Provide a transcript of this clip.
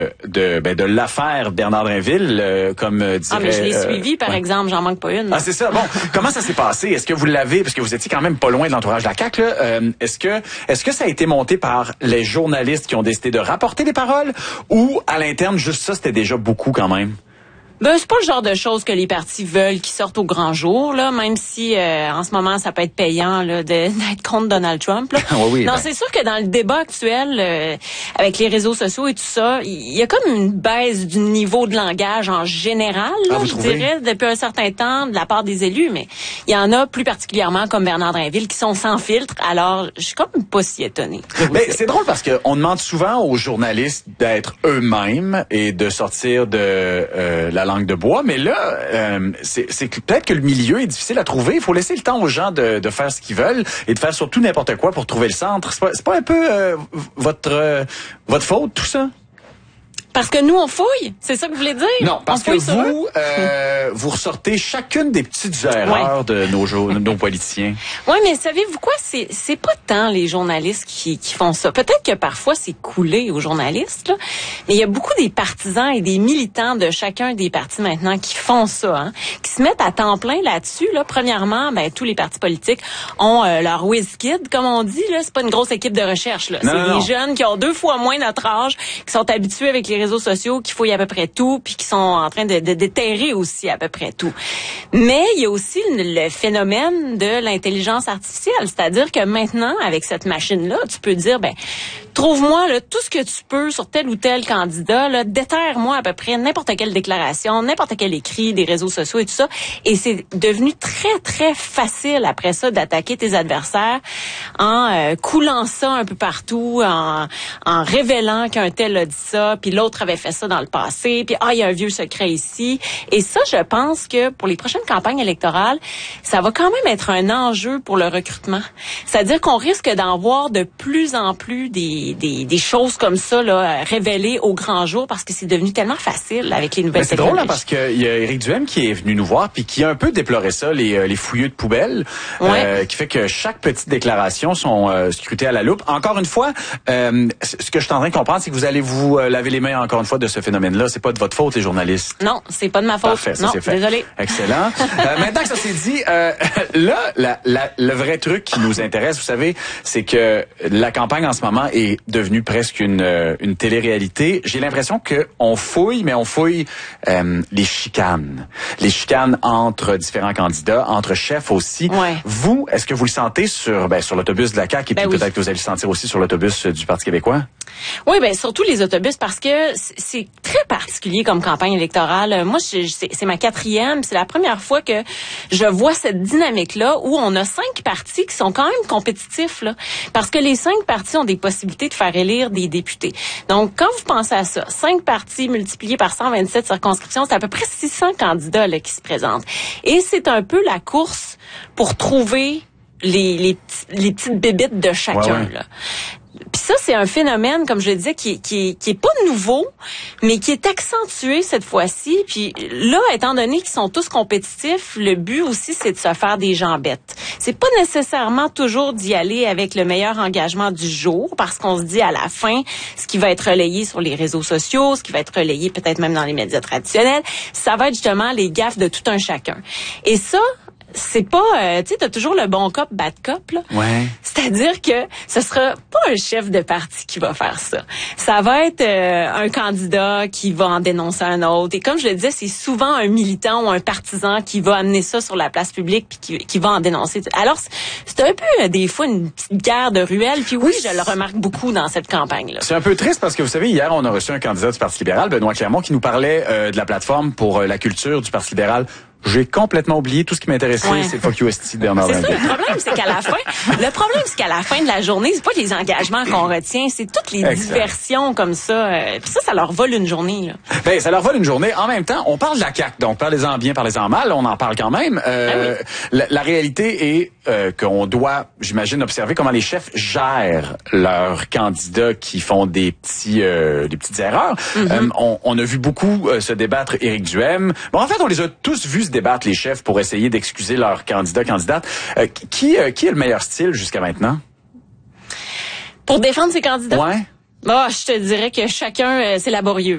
de l'affaire Bernard Drinville, comme dirait... Ah, mais je l'ai suivi, par exemple, j'en manque pas une. Ah, c'est ça. Bon, comment ça s'est passé? Est-ce que vous l'avez, parce que vous étiez quand même pas loin de l'entourage de la CAQ, là, est-ce que ça a été monté par les journalistes qui ont décidé de rapporter des paroles, ou à l'interne, juste ça, c'était déjà beaucoup quand même? Ben, c'est pas le genre de choses que les partis veulent qui sortent au grand jour, là, même si en ce moment ça peut être payant là d'être contre Donald Trump. Là. Oui, non, c'est sûr que dans le débat actuel, avec les réseaux sociaux et tout ça, il y a comme une baisse du niveau de langage en général, là, je dirais, depuis un certain temps de la part des élus, mais il y en a plus particulièrement comme Bernard Drinville qui sont sans filtre, alors je suis comme pas si étonnée. Ben, c'est drôle parce qu'on demande souvent aux journalistes d'être eux-mêmes et de sortir de la langue de bois, mais là, c'est peut-être que le milieu est difficile à trouver. Il faut laisser le temps aux gens de faire ce qu'ils veulent et de faire surtout n'importe quoi pour trouver le centre. C'est pas un peu votre faute, tout ça? Parce que nous, on fouille? C'est ça que vous voulez dire? Non, parce que vous ressortez chacune des petites erreurs de nos politiciens. Oui, mais savez-vous quoi? C'est pas tant les journalistes qui font ça. Peut-être que parfois c'est coulé aux journalistes, là, mais il y a beaucoup des partisans et des militants de chacun des partis maintenant qui font ça, hein, qui se mettent à temps plein là-dessus. Là. Premièrement, ben tous les partis politiques ont leur WizKid, comme on dit. Là, c'est pas une grosse équipe de recherche. Là. C'est des jeunes qui ont 2 fois moins notre âge, qui sont habitués avec les réseaux sociaux, qui fouillent à peu près tout, puis qui sont en train de déterrer aussi à peu près tout. Mais il y a aussi le phénomène de l'intelligence artificielle, c'est-à-dire que maintenant, avec cette machine-là, tu peux dire, ben, trouve-moi là, tout ce que tu peux sur tel ou tel candidat, là, déterre-moi à peu près n'importe quelle déclaration, n'importe quel écrit des réseaux sociaux et tout ça. Et c'est devenu très, très facile après ça d'attaquer tes adversaires en coulant ça un peu partout, en révélant qu'un tel a dit ça, puis l'autre avait fait ça dans le passé, puis il y a un vieux secret ici. Et ça, je pense que pour les prochaines campagnes électorales, ça va quand même être un enjeu pour le recrutement. C'est-à-dire qu'on risque d'en voir de plus en plus des choses comme ça là, révélées au grand jour parce que c'est devenu tellement facile avec les nouvelles technologies. C'est drôle parce qu'il y a Éric Duhaime qui est venu nous voir puis qui a un peu déploré ça, les fouilleux de poubelles, qui fait que chaque petite déclaration sont scrutées à la loupe. Encore une fois, ce que je suis en train de comprendre, c'est que vous allez vous laver les mains encore une fois de ce phénomène-là. C'est pas de votre faute, les journalistes. Non, c'est pas de ma faute. Parfait, ça non, c'est fait. Désolé. Excellent. Maintenant que ça s'est dit, là, le vrai truc qui nous intéresse, vous savez, c'est que la campagne en ce moment est devenue presque une télé-réalité. J'ai l'impression que on fouille, mais on fouille les chicanes. Les chicanes entre différents candidats, entre chefs aussi. Ouais. Vous, est-ce que vous le sentez sur l'autobus de la CAQ et puis peut-être que vous allez le sentir aussi sur l'autobus du Parti québécois? Oui, ben surtout les autobus parce que c'est très particulier comme campagne électorale. Moi, c'est ma 4e. C'est la première fois que je vois cette dynamique-là où on a 5 partis qui sont quand même compétitifs, là, parce que les 5 partis ont des possibilités de faire élire des députés. Donc, quand vous pensez à ça, 5 partis multipliés par 127 circonscriptions, c'est à peu près 600 candidats là, qui se présentent. Et c'est un peu la course pour trouver les petites bébites de chacun. Là. Puis ça, c'est un phénomène, comme je le disais, qui est pas nouveau, mais qui est accentué cette fois-ci. Puis là, étant donné qu'ils sont tous compétitifs, le but aussi, c'est de se faire des jambettes. C'est pas nécessairement toujours d'y aller avec le meilleur engagement du jour, parce qu'on se dit à la fin, ce qui va être relayé sur les réseaux sociaux, ce qui va être relayé peut-être même dans les médias traditionnels, ça va être justement les gaffes de tout un chacun. Et ça, c'est pas, tu sais, t'as toujours le bon cop, bad cop, là. Ouais. C'est-à-dire que ce sera pas un chef de parti qui va faire ça. Ça va être un candidat qui va en dénoncer un autre. Et comme je le disais, c'est souvent un militant ou un partisan qui va amener ça sur la place publique puis qui va en dénoncer. Alors, c'est un peu, des fois, une petite guerre de ruelle. Puis oui, je le remarque beaucoup dans cette campagne-là. C'est un peu triste parce que, vous savez, hier, on a reçu un candidat du Parti libéral, Benoît Clermont, qui nous parlait de la plateforme pour la culture du Parti libéral. J'ai complètement oublié tout ce qui m'intéressait, c'est le fuck you esti de Bernard Drinville. C'est ça, le problème, c'est qu'à la fin de la journée, c'est pas les engagements qu'on retient, c'est toutes les diversions comme ça. Puis ça leur vole une journée, là. Ben, ça leur vole une journée. En même temps, on parle de la CAQ, donc parlez-en bien, parlez-en mal, on en parle quand même. La réalité est qu'on doit, j'imagine, observer comment les chefs gèrent leurs candidats qui font des petites erreurs. On a vu beaucoup se débattre Éric Duhaime. Bon, en fait, on les a tous vus se débattre, les chefs, pour essayer d'excuser leurs candidates. Qui est le meilleur style jusqu'à maintenant? Pour défendre ses candidats? Ouais. Je te dirais que chacun, c'est laborieux.